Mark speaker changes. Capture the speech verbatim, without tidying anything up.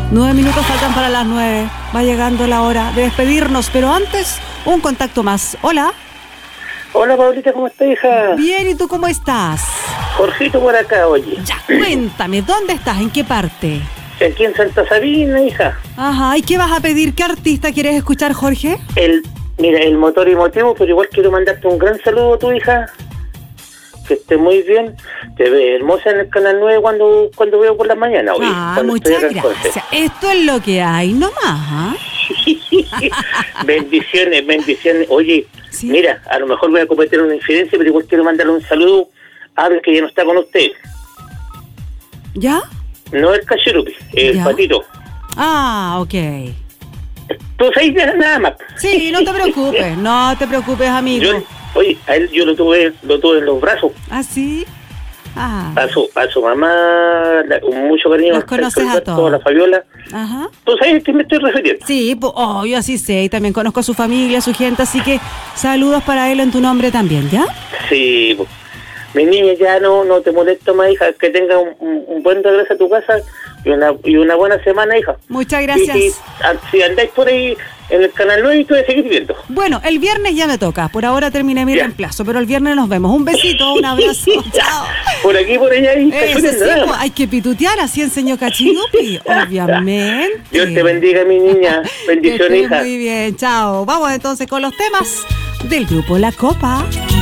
Speaker 1: Nueve minutos faltan para las nueve. Va llegando la hora de despedirnos, pero antes, un contacto más. Hola.
Speaker 2: Hola, Paulita, ¿cómo estás, hija?
Speaker 1: Bien, ¿y tú cómo estás?
Speaker 2: Jorgito por acá, oye.
Speaker 1: Ya, cuéntame, ¿dónde estás? ¿En qué parte?
Speaker 2: Aquí en Santa Sabina, hija.
Speaker 1: Ajá, ¿y qué vas a pedir? ¿Qué artista quieres escuchar, Jorge?
Speaker 2: El, mira, el motor y motivo, pero igual quiero mandarte un gran saludo a tu hija. Que esté muy bien. Te ve hermosa en el Canal nueve cuando, cuando veo por la mañana, oye.
Speaker 1: Ah, muchas gracias. Esto es lo que hay, no más, ¿ah?
Speaker 2: Bendiciones, bendiciones. Oye,
Speaker 1: ¿sí?
Speaker 2: Mira, a lo mejor voy a cometer una infidencia, pero igual quiero mandarle un saludo a ver que ya no está con usted.
Speaker 1: ¿Ya?
Speaker 2: No el cacherupi, el
Speaker 1: ¿ya?
Speaker 2: Patito.
Speaker 1: Ah, ok.
Speaker 2: Tú sabes nada más.
Speaker 1: Sí, no te preocupes, no te preocupes, amigo.
Speaker 2: Yo, oye, a él yo lo tuve, lo tuve en los brazos.
Speaker 1: ¿Ah, sí? Ah.
Speaker 2: A su, a su mamá, la, con mucho cariño.
Speaker 1: Los conoces a todos.
Speaker 2: A la Fabiola.
Speaker 1: Ajá.
Speaker 2: ¿Tú sabes a quién me estoy refiriendo?
Speaker 1: Sí, pues, oh, yo así sé, y también conozco a su familia, a su gente, así que saludos para él en tu nombre también, ¿ya?
Speaker 2: Sí, pues. Mi niña, ya no, no te molesto más, hija, que tenga un, un, un buen regreso a tu casa y una, y una buena semana, hija.
Speaker 1: Muchas gracias.
Speaker 2: Y, y a, si andáis por ahí en el Canal nueve, tú vas a seguir viendo.
Speaker 1: Bueno, el viernes ya me toca, por ahora terminé mi ya. reemplazo, pero el viernes nos vemos. Un besito, un abrazo, chao.
Speaker 2: Por aquí, por allá, y
Speaker 1: Ese sí, pues, hay que pitutear, así enseñó Cachirupi, obviamente.
Speaker 2: Dios te bendiga, mi niña. Bendiciones, hija.
Speaker 1: Muy bien, chao. Vamos entonces con los temas del grupo La Copa.